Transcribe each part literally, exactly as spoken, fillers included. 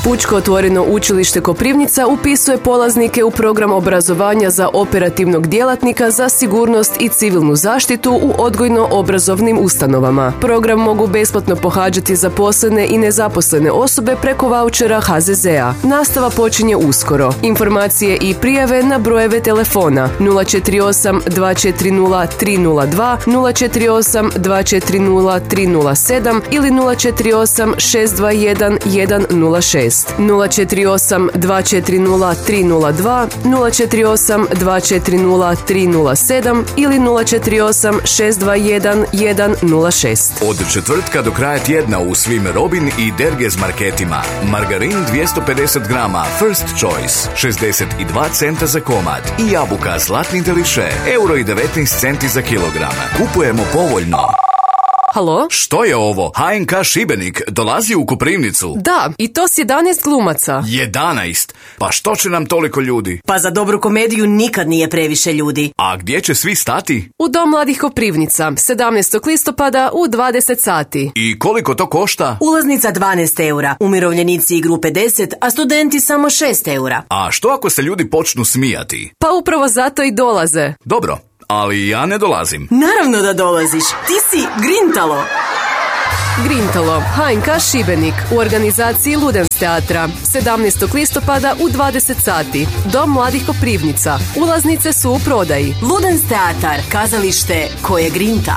Pučko otvoreno učilište Koprivnica upisuje polaznike u program obrazovanja za operativnog djelatnika za sigurnost i civilnu zaštitu u odgojno-obrazovnim ustanovama. Program mogu besplatno pohađati zaposlene i nezaposlene osobe preko vaučera ha ze zea. Nastava počinje uskoro. Informacije i prijave na brojeve telefona nula četiri osam dva četiri nula tri nula dva, nula četiri osam dva četiri nula tri nula sedam ili nula četiri osam šest dva jedan jedan nula šest, nula četiri osam dva četiri nula tri nula dva, nula četiri osam dva četiri nula tri nula sedam ili nula četiri osam šest dva jedan jedan nula šest. Od četvrtka do kraja tjedna u svim Robin i Dergez marketima. Margarin dvjesto pedeset grama First Choice, šezdeset dva centa za komad i jabuka Zlatni deliše, euro i devetnaest centi za kilogram. Kupujemo povoljno. Halo? Što je ovo? ha en ka Šibenik dolazi u Koprivnicu? Da, i to s jedanaest glumaca. jedanaest? Pa što će nam toliko ljudi? Pa za dobru komediju nikad nije previše ljudi. A gdje će svi stati? U Dom mladih Koprivnica, sedamnaestog listopada u dvadeset sati. I koliko to košta? Ulaznica dvanaest eura, umirovljenici igru pedeset, a studenti samo šest eura. A što ako se ljudi počnu smijati? Pa upravo zato i dolaze. Dobro, ali ja ne dolazim. Naravno da dolaziš, ti si Grintalo. Grintalo, ha en ka Šibenik, u organizaciji Ludens teatra, sedamnaestog listopada u dvadeset sati. Dom mladih Koprivnica. Ulaznice su u prodaji. Ludens teatar, kazalište koje grinta.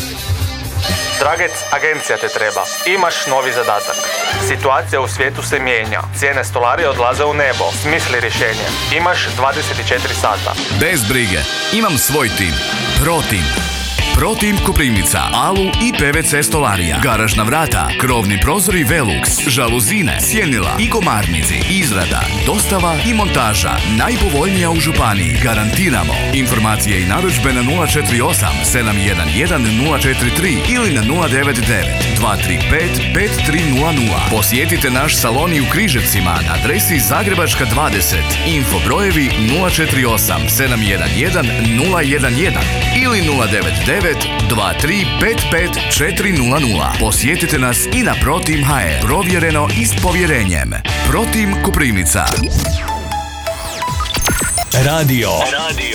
Dragec, agencija te treba. Imaš novi zadatak. Situacija u svijetu se mijenja. Cijene stolarije odlaze u nebo. Smisli rješenje. Imaš dvadeset četiri sata. Bez brige. Imam svoj tim. Protim. Protim Koprivnica, Alu i pe ve ce stolarija, garažna vrata, krovni prozori Velux, žaluzine, sjenila i komarnici, izrada, dostava i montaža, najpovoljnija u županiji, garantiramo. Informacije i narudžbe na nula četiri osam sedam jedan jedan nula četiri tri ili na nula devet devet dva tri pet pet tri nula nula. Posjetite naš salon i u Križevcima na adresi Zagrebačka dvadeset, info brojevi nula četiri osam sedam jedan jedan nula jedan jedan ili nula devet devet dva tri pet pet četiri nula nula. Posjetite nas i na Protim ha er. Provjereno i s povjerenjem. Protim Koprivnica. Radio. Radio.